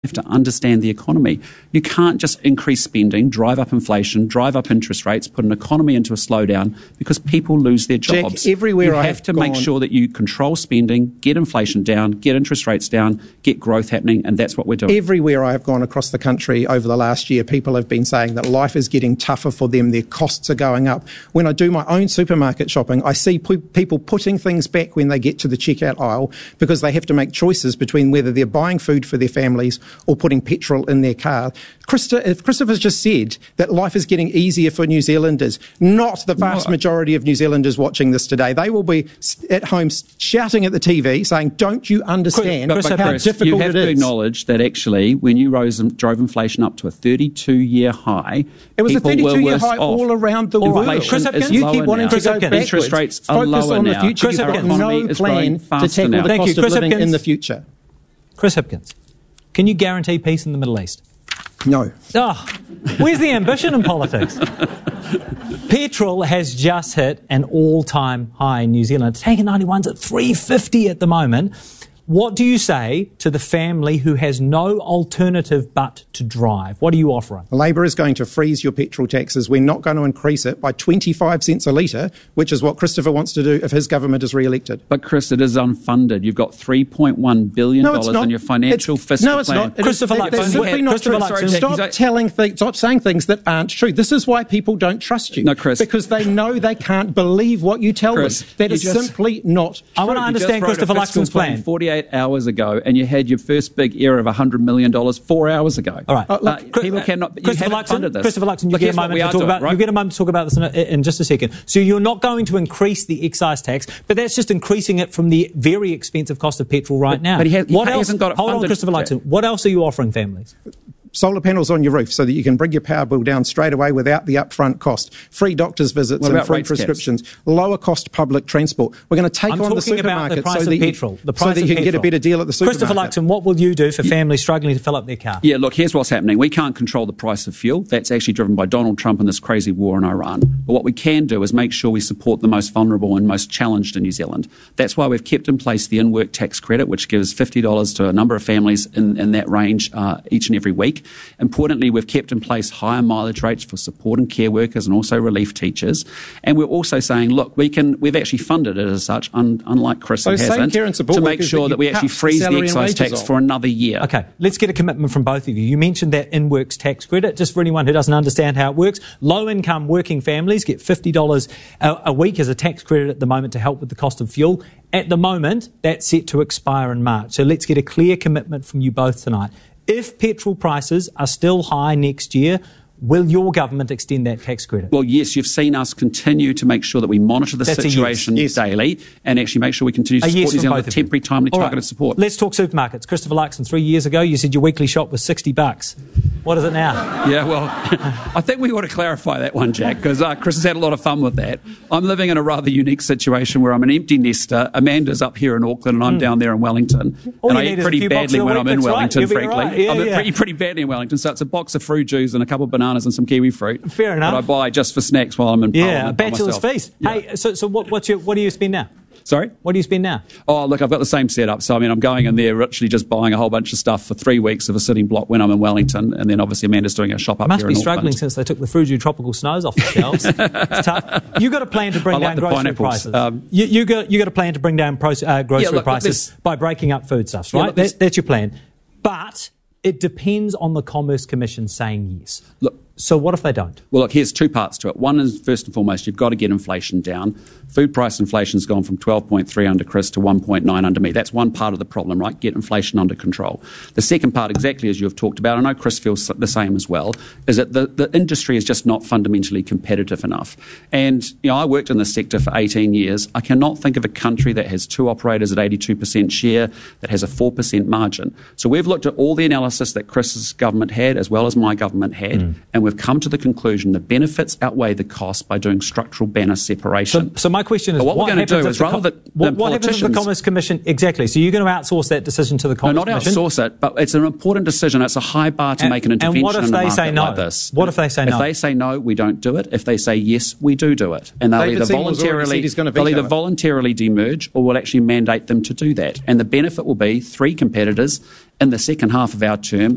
have to understand the economy. You can't just increase spending, drive up inflation, drive up interest rates, put an economy into a slowdown because people lose their jobs. Jack, everywhere you have to make sure that you control spending, get inflation down, get interest rates down, get growth happening, and that's what we're doing. Everywhere I have gone across the country over the last year, people have been saying that life is getting tougher for them, their costs are going up. When I do my own supermarket shopping, I see people putting things back when they get to the checkout aisle because they have to make choices between whether they're buying food for their families or putting petrol in their car. Christopher's just said that life is getting easier for New Zealanders, not the vast majority of New Zealanders watching this today. They will be at home shouting at the TV saying, don't you understand how difficult it is? You have to acknowledge that actually when you drove inflation up to a 32-year high, it was a 32-year high all around the world. Inflation is you keep wanting to go backwards. Interest rates are lower on the now. future. You've got no plan to tackle the cost of living in the future. Chris Hipkins, can you guarantee peace in the Middle East? No. Oh, where's the ambition in politics? Petrol has just hit an all-time high in New Zealand. Tank 91's at $3.50 at the moment. What do you say to the family who has no alternative but to drive? What are you offering? Labor is going to freeze your petrol taxes. We're not going to increase it by 25 cents a litre, which is what Christopher wants to do if his government is re-elected. But Chris, it is unfunded. You've got $3.1 billion in your financial fiscal plan. No, it's not. Christopher That's simply not true. Stop saying things that aren't true. This is why people don't trust you. No, Chris. Because they know they can't believe what you tell them. That is simply not true. I want to understand Christopher Luxon's plan. 48 hours ago, and you had your first big era of $100 million 4 hours ago. All right. People cannot. Christopher Luxon, you get a moment to talk about this in just a second. So you're not going to increase the excise tax, but that's just increasing it from the very expensive cost of petrol right now. But he hasn't got it funded. Hold on, Christopher Luxon. What else are you offering families? Solar panels on your roof so that you can bring your power bill down straight away without the upfront cost. Free doctor's visits and free prescriptions. Lower cost public transport. We're going to take on the supermarket so that you can get a better deal at the supermarket. Christopher Luxon, what will you do for families struggling to fill up their car? Yeah, look, here's what's happening. We can't control the price of fuel. That's actually driven by Donald Trump and this crazy war in Iran. But what we can do is make sure we support the most vulnerable and most challenged in New Zealand. That's why we've kept in place the in-work tax credit, which gives $50 to a number of families in that range each and every week. Importantly, we've kept in place higher mileage rates for support and care workers and also relief teachers. And we're also saying, look, we've actually funded it as such, unlike Chris hasn't, to make sure that we actually freeze the excise tax for another year. OK, let's get a commitment from both of you. You mentioned that in-works tax credit. Just for anyone who doesn't understand how it works, low-income working families get $50 a week as a tax credit at the moment to help with the cost of fuel. At the moment, that's set to expire in March. So let's get a clear commitment from you both tonight. If petrol prices are still high next year, will your government extend that tax credit? Well, yes, you've seen us continue to make sure that we monitor the situation daily and actually make sure we continue to support New Zealand with temporary, timely, targeted support. Let's talk supermarkets. Christopher Luxon, 3 years ago, you said your weekly shop was $60. What is it now? Yeah, well, I think we ought to clarify that one, Jack, because Chris has had a lot of fun with that. I'm living in a rather unique situation where I'm an empty nester. Amanda's up here in Auckland and I'm down there in Wellington. And I eat pretty badly when I'm in Wellington, frankly. I eat pretty badly in Wellington. So it's a box of fruit juice and a couple of bananas and some kiwi fruit. Fair enough. That I buy just for snacks while I'm in Parliament. Yeah, a bachelor's feast. Yeah. Hey, so what do you spend now? Sorry? What do you spend now? Oh, look, I've got the same setup. So, I'm going in there literally just buying a whole bunch of stuff for 3 weeks of a sitting block when I'm in Wellington. And then obviously Amanda's doing a shop up here in Auckland. Must be struggling since they took the Fruju tropical snows off the shelves. It's tough. You've got a plan to bring down grocery prices. You got a plan to bring down grocery prices by breaking up foodstuffs, right? That's your plan. But it depends on the Commerce Commission saying yes. So what if they don't? Well, look, here's two parts to it. One is, first and foremost, you've got to get inflation down. Food price inflation's gone from 12.3 under Chris to 1.9 under me. That's one part of the problem, right? Get inflation under control. The second part, exactly as you've talked about, I know Chris feels the same as well, is that the industry is just not fundamentally competitive enough. And, I worked in this sector for 18 years. I cannot think of a country that has two operators at 82% share, that has a 4% margin. So we've looked at all the analysis that Chris's government had, as well as my government had, and we've come to the conclusion the benefits outweigh the cost by doing structural banner separation. So my question is, what we're going to do is rather than what happens if the Commerce Commission? Exactly. So you're going to outsource that decision to the Commerce Commission? No, not outsource it, but it's an important decision. It's a high bar to make an intervention in a market like this. What if they say no? If they say no, we don't do it. If they say yes, we do it. And they'll either voluntarily demerge or we'll actually mandate them to do that. And the benefit will be 3 competitors in the second half of our term